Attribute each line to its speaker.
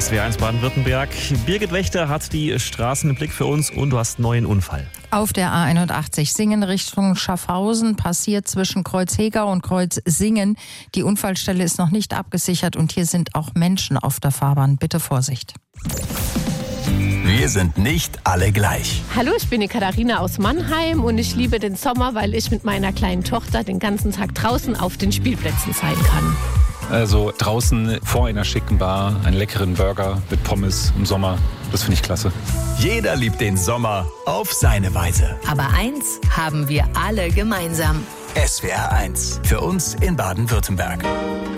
Speaker 1: SWR1 Baden-Württemberg. Birgit Wächter hat die Straßen im Blick für uns und du hast einen neuen Unfall.
Speaker 2: Auf der A81 Singen Richtung Schaffhausen passiert zwischen Kreuz Hegau und Kreuz Singen. Die Unfallstelle ist noch nicht abgesichert und hier sind auch Menschen auf der Fahrbahn. Bitte Vorsicht.
Speaker 3: Wir sind nicht alle gleich.
Speaker 4: Hallo, ich bin die Katharina aus Mannheim und ich liebe den Sommer, weil ich mit meiner kleinen Tochter den ganzen Tag draußen auf den Spielplätzen sein kann.
Speaker 5: Also draußen vor einer schicken Bar, einen leckeren Burger mit Pommes im Sommer, das finde ich klasse.
Speaker 3: Jeder liebt den Sommer auf seine Weise.
Speaker 6: Aber eins haben wir alle gemeinsam.
Speaker 3: SWR1, für uns in Baden-Württemberg.